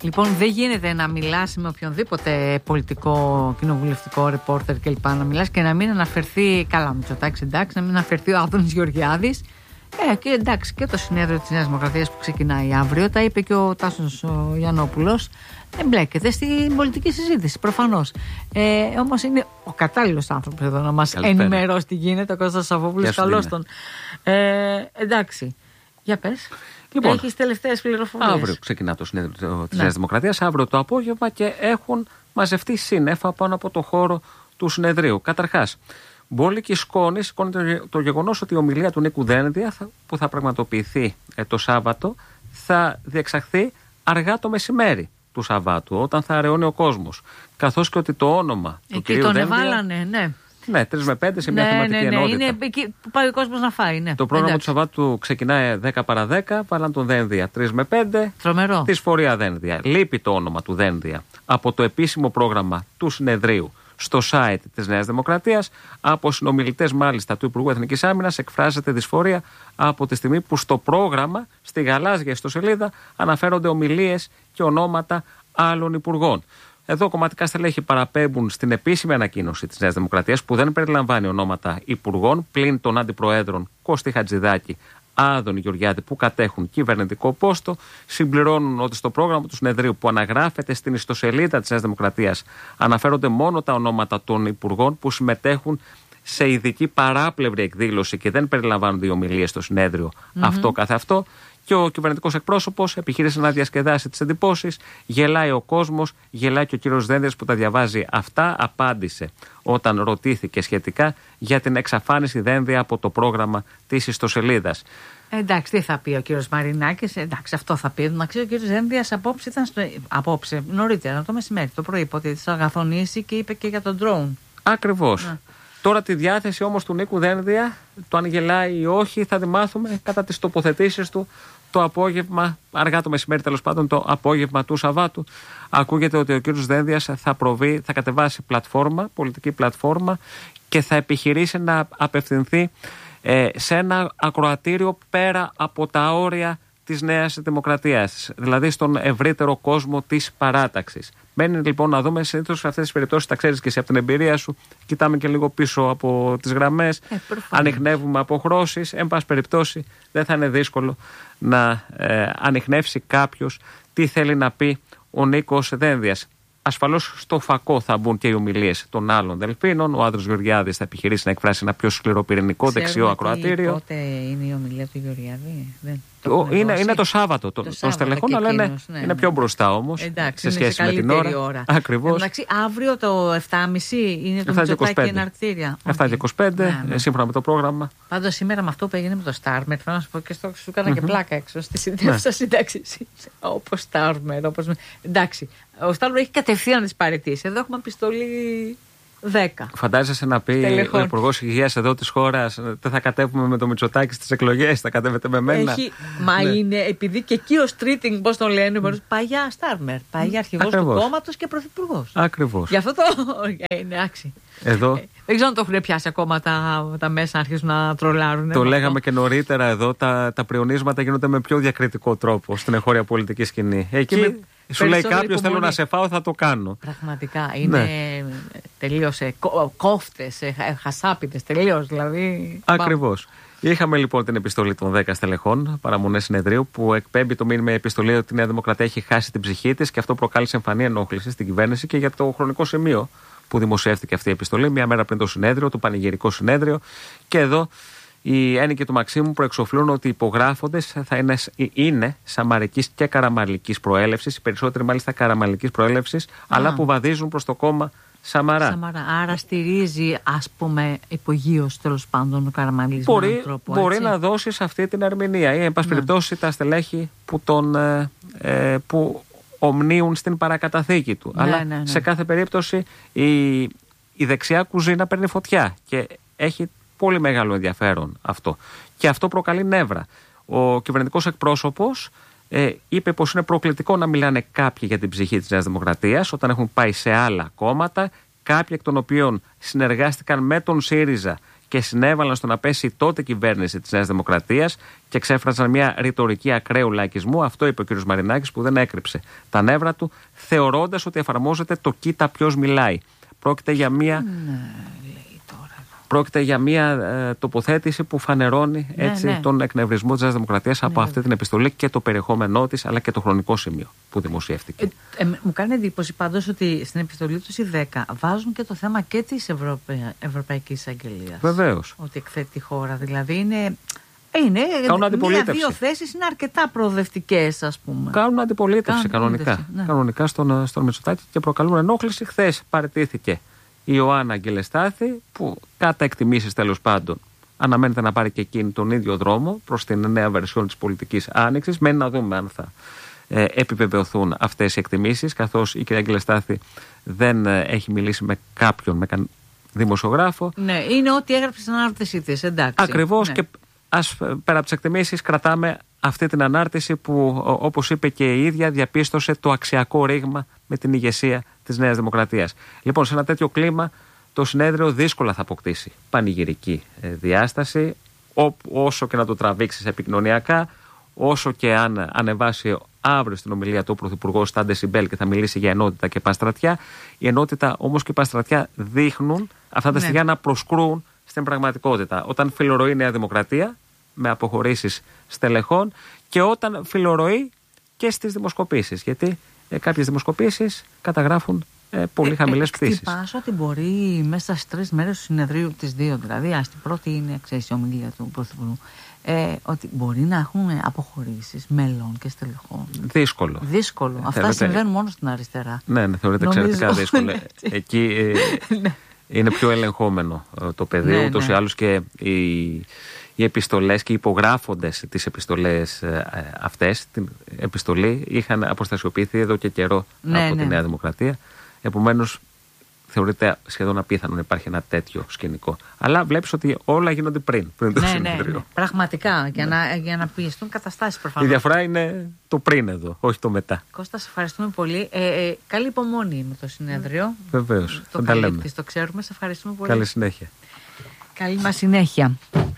Λοιπόν, δεν γίνεται να μιλάς με οποιονδήποτε πολιτικό, κοινοβουλευτικό ρεπόρτερ κλπ. Να μιλάς και να μην αναφερθεί. Καλά, Μητσοτάκης, εντάξει, να μην αναφερθεί ο Άδωνης Γεωργιάδης. Και εντάξει, και το συνέδριο της Νέας Δημοκρατίας που ξεκινάει αύριο, τα είπε και ο Τάσος ο Γιαννόπουλος, εμπλέκεται στην πολιτική συζήτηση, προφανώς. Όμως είναι ο κατάλληλος άνθρωπος εδώ να μας ενημερώσει τι γίνεται, ο Κώστας Σαββόπουλος, καλώς τον. Εντάξει, για πες. Λοιπόν, έχεις τελευταίες πληροφορίες? Αύριο ξεκινά το συνέδριο της Νέας Δημοκρατίας, αύριο το απόγευμα, και έχουν μαζευτεί σύννεφα πάνω από το χώρο του συνεδρίου. Καταρχάς, μπόλικη σκόνη σηκώνει το γεγονός ότι η ομιλία του Νίκου Δένδια, που θα πραγματοποιηθεί το Σάββατο, θα διεξαχθεί αργά το μεσημέρι του Σαββάτου, όταν θα αραιώνει ο κόσμος. Καθώς και ότι το όνομα του κυρίου Δένδια. Εκεί τον εβάλανε, ναι. Ναι, 3 με 5 σε μια θεματική ενότητα. Είναι εκεί που πάει ο κόσμος να φάει. Ναι. Το πρόγραμμα του Σαββάτου ξεκινάει 10 παρά 10, βάλαν τον Δένδια 3 με 5. Τρομερό. Δυσφορία Δένδια. Λείπει το όνομα του Δένδια από το επίσημο πρόγραμμα του συνεδρίου στο site της Νέας Δημοκρατίας. Από συνομιλητές μάλιστα του Υπουργού Εθνικής Άμυνας εκφράζεται δυσφορία από τη στιγμή που στο πρόγραμμα, στη γαλάζια ιστοσελίδα, αναφέρονται ομιλίες και ονόματα άλλων υπουργών. Εδώ κομματικά στελέχη παραπέμπουν στην επίσημη ανακοίνωση της Νέας Δημοκρατίας, που δεν περιλαμβάνει ονόματα υπουργών πλην των αντιπροέδρων Κώστη Χατζηδάκη, Άδωνη Γεωργιάδη, που κατέχουν κυβερνητικό πόστο. Συμπληρώνουν ότι στο πρόγραμμα του συνεδρίου που αναγράφεται στην ιστοσελίδα της Νέας Δημοκρατίας αναφέρονται μόνο τα ονόματα των υπουργών που συμμετέχουν σε ειδική παράπλευρη εκδήλωση και δεν περιλαμβάνονται οι ομιλίες στο συνέδριο αυτό καθ' αυτό. Και ο κυβερνητικός εκπρόσωπος επιχείρησε να διασκεδάσει τις εντυπώσεις. Γελάει ο κόσμος, γελάει και ο κύριος Δένδιας που τα διαβάζει αυτά. Απάντησε όταν ρωτήθηκε σχετικά για την εξαφάνιση Δένδια από το πρόγραμμα της ιστοσελίδας. Εντάξει, τι θα πει ο κύριος Μαρινάκης? Εντάξει, αυτό θα πει. Να ξέρει, ο κύριος Δένδιας απόψε ήταν απόψε, νωρίτερα, το μεσημέρι, το πρωί, ότι της αγαθονήσει και είπε και για τον drone. Ακριβώς. Ναι. Τώρα τη διάθεση όμως του Νίκου Δένδια, το αν γελάει ή όχι, θα τη μάθουμε κατά τις τοποθετήσεις του το απόγευμα, αργά το μεσημέρι τέλος πάντων, το απόγευμα του Σαββάτου. Ακούγεται ότι ο κύριος Δένδιας θα κατεβάσει πλατφόρμα, πολιτική πλατφόρμα, και θα επιχειρήσει να απευθυνθεί σε ένα ακροατήριο πέρα από τα όρια της Νέας Δημοκρατίας, δηλαδή στον ευρύτερο κόσμο της παράταξης. Μένει λοιπόν να δούμε, συνήθως σε αυτές τις περιπτώσεις, τα ξέρεις και εσύ από την εμπειρία σου, κοιτάμε και λίγο πίσω από τις γραμμές, ανιχνεύουμε αποχρώσεις. Εν πάση περιπτώσει, δεν θα είναι δύσκολο να ανιχνεύσει κάποιος τι θέλει να πει ο Νίκος Δένδιας. Ασφαλώς στο φακό θα μπουν και οι ομιλίες των άλλων δελφίνων. Ο Άδωνης Γεωργιάδης θα επιχειρήσει να εκφράσει ένα πιο σκληροπυρηνικό δεξιό ακροατήριο. Πότε είναι η ομιλία του Γεωργιάδη? Είναι το Σάββατο των στελεχών, αλλά είναι πιο μπροστά όμως σε σχέση με την ώρα. Ακριβώς. Εντάξει, αύριο το 7.30 είναι το Μητσοτάκη εναρκτήρια. 7:25, σύμφωνα με το πρόγραμμα. Πάντως σήμερα με αυτό που έγινε με το Στάρμερ, θέλω να σου πω, και σου έκανα και πλάκα έξω στη σύνταξη. Όπως Στάρμερ. Εντάξει, ο Στάρμερ έχει κατευθείαν τις παραιτήσεις. Εδώ έχουμε επιστολή 10. Φαντάζεσαι να πει ο Υπουργός Υγείας εδώ της χώρας, δεν θα κατέβουμε με το Μητσοτάκη στις εκλογές, θα κατέβετε με μένα? Μα είναι, επειδή και εκεί ο Στρίτινγκ, πώς τον λένε, παγιά Στάρμερ, παγιά αρχηγός του κόμματος και πρωθυπουργός. Ακριβώς. Γι' αυτό το είναι άξι. Εδώ. Δεν ξέρω αν το έχουν πιάσει ακόμα τα μέσα να αρχίσουν να τρολάρουν. Το λέγαμε και νωρίτερα εδώ, τα πριονίσματα γίνονται με πιο διακριτικό τρόπο στην εγχώρια πολιτική σκηνή. Εκεί σου λέει κάποιος, θέλω να σε φάω, θα το κάνω. Πραγματικά είναι τελείως κόφτες, χασάπιτες, τελείως δηλαδή. Ακριβώς. Είχαμε λοιπόν την επιστολή των 10 στελεχών παραμονές συνεδρίου, που εκπέμπει το μήνυμα επιστολή ότι η Νέα Δημοκρατία έχει χάσει την ψυχή της, και αυτό προκάλεσε εμφανή ενόχληση στην κυβέρνηση και για το χρονικό σημείο που δημοσιεύτηκε αυτή η επιστολή, μια μέρα πριν το συνέδριο, το πανηγυρικό συνέδριο. Και εδώ οι ένικοι του Μαξίμου προεξοφλούν ότι οι υπογράφοντες θα είναι σαμαρικής και καραμαλικής προέλευσης, οι περισσότεροι μάλιστα καραμαλικής προέλευσης, αλλά που βαδίζουν προς το κόμμα Σαμαρά. Άρα στηρίζει, ας πούμε, υπογείως τέλος πάντων ο Καραμαλής. Μπορεί να δώσει σε αυτή την ερμηνεία, ή εν πάση περιπτώσει τα στελέχη που ομνίουν στην παρακαταθήκη του. Αλλά σε κάθε περίπτωση η δεξιά κουζίνα παίρνει φωτιά και έχει πολύ μεγάλο ενδιαφέρον αυτό. Και αυτό προκαλεί νεύρα. Ο κυβερνητικός εκπρόσωπος είπε πως είναι προκλητικό να μιλάνε κάποιοι για την ψυχή της Νέας Δημοκρατίας όταν έχουν πάει σε άλλα κόμματα, κάποιοι εκ των οποίων συνεργάστηκαν με τον ΣΥΡΙΖΑ και συνέβαλαν στο να πέσει η τότε κυβέρνηση της Νέας Δημοκρατίας και εξέφραζαν μια ρητορική ακραίου λαϊκισμού. Αυτό είπε ο κ. Μαρινάκης, που δεν έκρυψε τα νεύρα του, θεωρώντας ότι εφαρμόζεται το κοίτα ποιος μιλάει. Πρόκειται για μια. Πρόκειται για μια τοποθέτηση που φανερώνει έτσι τον εκνευρισμό της Νέας Δημοκρατίας από αυτή την επιστολή και το περιεχόμενό της, αλλά και το χρονικό σημείο που δημοσιεύτηκε. Μου κάνει εντύπωση πάντως ότι στην επιστολή τους οι 10 βάζουν και το θέμα και της Ευρωπαϊκής Αγγελίας. Βεβαίως. Ότι εκθέτει τη χώρα. Δηλαδή είναι δύο θέσεις είναι αρκετά προοδευτικές, ας πούμε. Κάνουν αντιπολίτευση κανονικά. Ναι. Κανονικά στον Μητσοτάκη και προκαλούν ενόχληση. Χθες παραιτήθηκε η Ιωάννα Αγγελεστάθη, που κατά εκτιμήσεις τέλος πάντων αναμένεται να πάρει και εκείνη τον ίδιο δρόμο προς την νέα βερσιόν της πολιτικής άνοιξης. Μένει να δούμε αν θα επιβεβαιωθούν αυτές οι εκτιμήσεις, καθώς η κυρία Αγγελεστάθη δεν έχει μιλήσει με κάποιον, με δημοσιογράφο. Ναι, είναι ό,τι έγραψε στην ανάρτησή της, εντάξει. Ακριβώς, ναι. Και πέρα από τις εκτιμήσεις κρατάμε αυτή την ανάρτηση που, όπως είπε και η ίδια, διαπίστωσε το αξιακό ρήγμα με την ηγεσία της Νέας Δημοκρατίας. Λοιπόν, σε ένα τέτοιο κλίμα το συνέδριο δύσκολα θα αποκτήσει πανηγυρική διάσταση, όσο και να το τραβήξεις επικοινωνιακά, όσο και αν ανεβάσει αύριο στην ομιλία του ο Πρωθυπουργός στα Ντεσιμπέλ και θα μιλήσει για ενότητα και παστρατιά. Η ενότητα όμως και η παστρατιά δείχνουν αυτά τα στοιχεία να προσκρούν στην πραγματικότητα. Όταν φιλορροεί η Νέα Δημοκρατία με αποχωρήσεις στελεχών και όταν φιλορροεί και στις δημοσκοπήσεις. Γιατί κάποιες δημοσκοπήσεις καταγράφουν πολύ χαμηλές πτήσεις. Εκτυπάς ότι μπορεί μέσα στις 3 μέρες του συνεδρίου, τις 2 δηλαδή, στην πρώτη είναι η ομιλία του Πρωθυπουργού, ότι μπορεί να έχουμε αποχωρήσεις μελών και στελεχών. Δύσκολο. Αυτά συμβαίνουν μόνο στην αριστερά. Ναι, θεωρείται εξαιρετικά δύσκολο. Εκεί είναι πιο ελεγχόμενο το πεδίο, ούτως ή άλλως και οι επιστολές και οι υπογράφοντες τις επιστολές αυτές, την επιστολή, είχαν αποστασιοποιηθεί εδώ και καιρό από τη Νέα Δημοκρατία. Επομένως, θεωρείται σχεδόν απίθανο να υπάρχει ένα τέτοιο σκηνικό. Αλλά βλέπεις ότι όλα γίνονται πριν το συνέδριο. Ναι. Πραγματικά, για να πιεστούν καταστάσεις προφανώς. Η διαφορά είναι το πριν εδώ, όχι το μετά. Κώστα, σε ευχαριστούμε πολύ. Καλή υπομονή με το συνέδριο. Βεβαίως. Το ξέρουμε. Σε ευχαριστούμε πολύ. Καλή συνέχεια. Καλή μας συνέχεια.